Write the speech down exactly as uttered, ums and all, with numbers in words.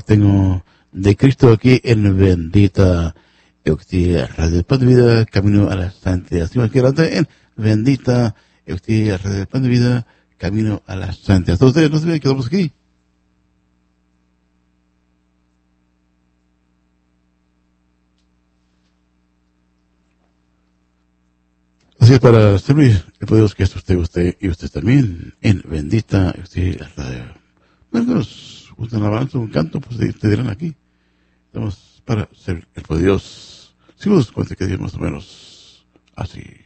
tengo de Cristo aquí en Bendita Eucaristía Radio Pan de Vida, camino a la santidad. Seguimos aquí adelante en Bendita Eucaristía Radio Pan de Vida, camino a la santidad. Todos ustedes no se ven, quedamos aquí. Así es, para servir, le podemos que es usted, usted y usted también en Bendita Eucaristía Radio. Bueno, un alabanza, un canto, pues te dirán aquí. Estamos para ser el poder de Dios. Si nos cuenta que Dios más o menos así.